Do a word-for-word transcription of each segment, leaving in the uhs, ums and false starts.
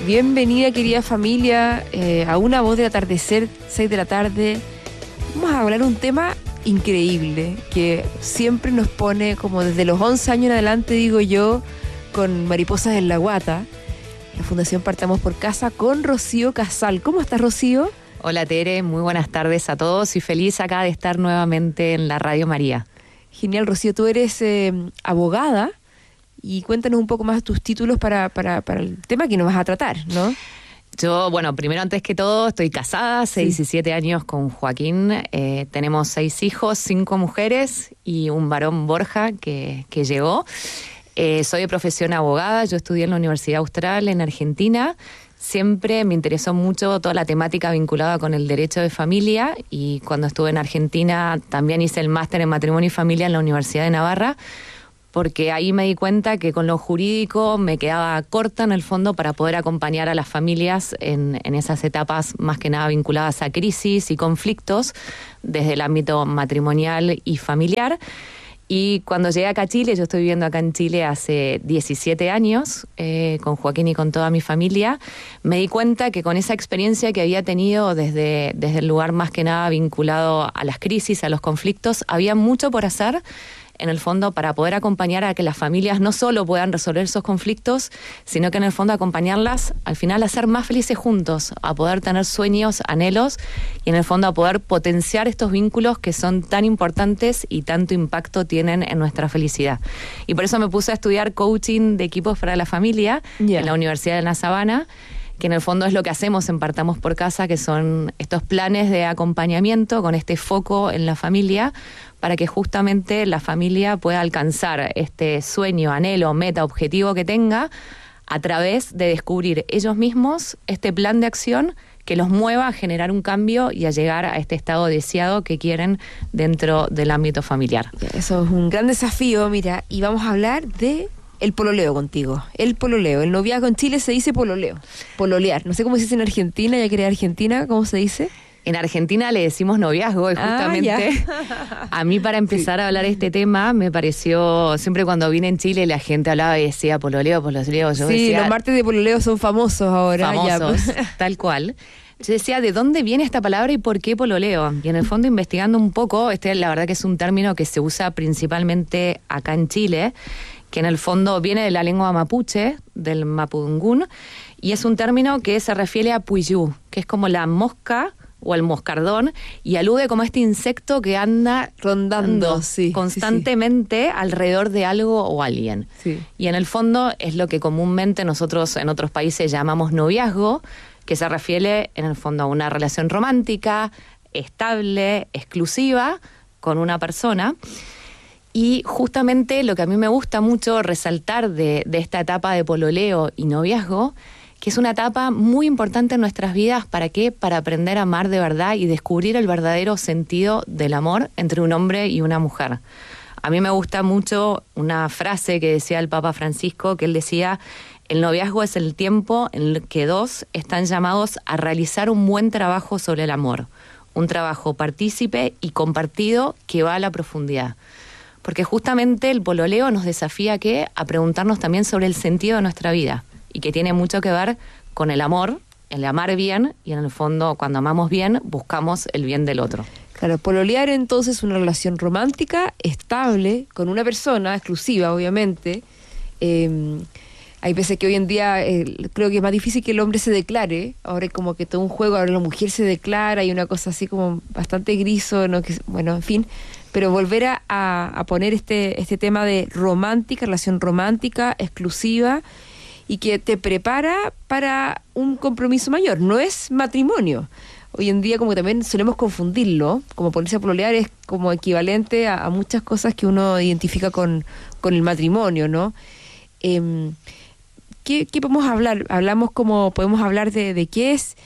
Bienvenida, querida familia, eh, a Una Voz del Atardecer, seis de la tarde. Vamos a hablar un tema increíble que siempre nos pone, como desde los once años en adelante, digo yo, con mariposas en la guata. La Fundación Partamos por Casa con Rocío Casal. ¿Cómo estás, Rocío? Hola, Tere, muy buenas tardes a todos y feliz acá de estar nuevamente en la Radio María. Genial, Rocío, tú eres eh, abogada. Y cuéntanos un poco más tus títulos para, para, para el tema que nos vas a tratar, ¿no? Yo, bueno, primero, antes que todo, estoy casada hace sí. diecisiete años con Joaquín. Eh, tenemos seis hijos, cinco mujeres y un varón, Borja, que, que llegó. Eh, soy de profesión abogada, yo estudié en la Universidad Austral en Argentina. Siempre me interesó mucho toda la temática vinculada con el derecho de familia y cuando estuve en Argentina también hice el máster en matrimonio y familia en la Universidad de Navarra, porque ahí me di cuenta que con lo jurídico me quedaba corta en el fondo para poder acompañar a las familias en, en esas etapas más que nada vinculadas a crisis y conflictos desde el ámbito matrimonial y familiar. Y cuando llegué acá a Chile, yo estoy viviendo acá en Chile hace diecisiete años, eh, con Joaquín y con toda mi familia, me di cuenta que con esa experiencia que había tenido desde, desde el lugar más que nada vinculado a las crisis, a los conflictos, había mucho por hacer en el fondo para poder acompañar a que las familias no solo puedan resolver esos conflictos, sino que en el fondo acompañarlas al final a ser más felices juntos, a poder tener sueños, anhelos y en el fondo a poder potenciar estos vínculos que son tan importantes y tanto impacto tienen en nuestra felicidad. Y por eso me puse a estudiar coaching de equipos para la familia yeah. en la Universidad de La Sabana, que en el fondo es lo que hacemos en Partamos por Casa, que son estos planes de acompañamiento con este foco en la familia, para que justamente la familia pueda alcanzar este sueño, anhelo, meta, objetivo que tenga a través de descubrir ellos mismos este plan de acción que los mueva a generar un cambio y a llegar a este estado deseado que quieren dentro del ámbito familiar. Eso es un gran desafío, mira, y vamos a hablar de el pololeo contigo. El pololeo, el noviazgo en Chile se dice pololeo, pololear. No sé cómo se dice en Argentina, ya que eres argentina, ¿cómo se dice? En Argentina le decimos noviazgo y justamente ah, a mí para empezar sí. a hablar este tema me pareció, siempre cuando vine en Chile la gente hablaba y decía pololeo, pololeo. Yo sí, decía, los martes de pololeo son famosos ahora. Famosos, ya. tal cual. Yo decía, ¿de dónde viene esta palabra y por qué pololeo? Y en el fondo investigando un poco, este la verdad que es un término que se usa principalmente acá en Chile, que en el fondo viene de la lengua mapuche, del mapudungún, y es un término que se refiere a puyú, que es como la mosca o el moscardón, y alude como a este insecto que anda rondando sí, constantemente sí, sí. alrededor de algo o alguien. Sí. Y en el fondo es lo que comúnmente nosotros en otros países llamamos noviazgo, que se refiere en el fondo a una relación romántica, estable, exclusiva, con una persona. Y justamente lo que a mí me gusta mucho resaltar de, de esta etapa de pololeo y noviazgo, que es una etapa muy importante en nuestras vidas. ¿Para qué? Para aprender a amar de verdad y descubrir el verdadero sentido del amor entre un hombre y una mujer. A mí me gusta mucho una frase que decía el Papa Francisco, que él decía: el noviazgo es el tiempo en el que dos están llamados a realizar un buen trabajo sobre el amor, un trabajo partícipe y compartido que va a la profundidad. Porque justamente el pololeo nos desafía ¿qué? A preguntarnos también sobre el sentido de nuestra vida y que tiene mucho que ver con el amor, el amar bien y en el fondo cuando amamos bien buscamos el bien del otro. Claro, pololear entonces una relación romántica, estable, con una persona exclusiva obviamente. Eh, hay veces que hoy en día eh, creo que es más difícil que el hombre se declare, ahora es como que todo un juego, ahora la mujer se declara y una cosa así como bastante griso, ¿no? Que, bueno, en fin... pero volver a, a poner este, este tema de romántica, relación romántica, exclusiva, y que te prepara para un compromiso mayor. No es matrimonio. Hoy en día como que también solemos confundirlo, como ponerse a pololear es como equivalente a, a muchas cosas que uno identifica con, con el matrimonio, ¿no? Eh, ¿qué, ¿Qué podemos hablar? Hablamos como, podemos hablar de, de qué es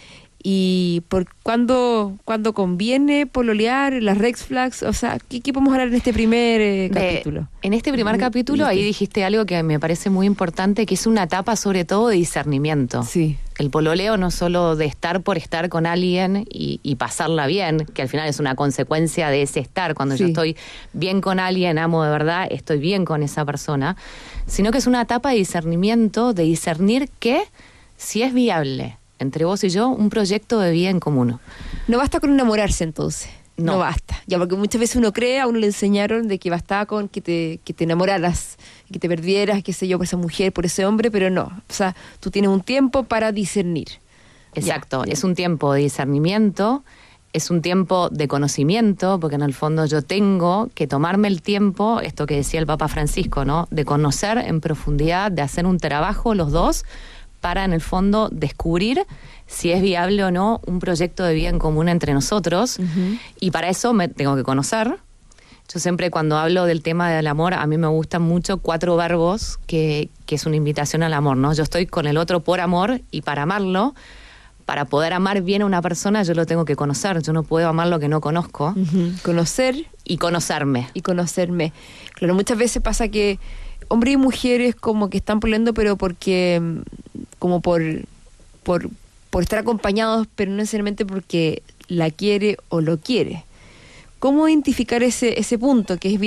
y por cuándo, cuándo conviene pololear, las red flags, o sea, ¿qué, qué podemos hablar en este primer eh, capítulo? Eh, en este primer capítulo ahí dijiste algo que me parece muy importante, que es una etapa sobre todo de discernimiento. Sí. El pololeo no solo de estar por estar con alguien y, y pasarla bien, que al final es una consecuencia de ese estar. Cuando sí. yo estoy bien con alguien, amo de verdad, estoy bien con esa persona, sino que es una etapa de discernimiento, de discernir qué si es viable entre vos y yo un proyecto de vida en común. No basta con enamorarse entonces. No. no basta. Ya, porque muchas veces uno cree, a uno le enseñaron de que bastaba con que te, que te enamoraras, que te perdieras, qué sé yo, por esa mujer, por ese hombre, pero no. O sea, tú tienes un tiempo para discernir. Exacto. Ya, es un tiempo de discernimiento, es un tiempo de conocimiento, porque en el fondo yo tengo que tomarme el tiempo, esto que decía el Papa Francisco, ¿no? De conocer en profundidad, de hacer un trabajo los dos, para en el fondo descubrir si es viable o no un proyecto de vida en común entre nosotros. Uh-huh. Y para eso me tengo que conocer. Yo siempre cuando hablo del tema del amor, a mí me gustan mucho cuatro verbos que, que es una invitación al amor, ¿no? Yo estoy con el otro por amor, y para amarlo, para poder amar bien a una persona, yo lo tengo que conocer. Yo no puedo amar lo que no conozco. Uh-huh. Conocer. Y conocerme. Y conocerme. Claro, muchas veces pasa que hombres y mujeres como que están peleando, pero porque, como por, por, por estar acompañados, pero no necesariamente porque la quiere o lo quiere. ¿Cómo identificar ese, ese punto que es bien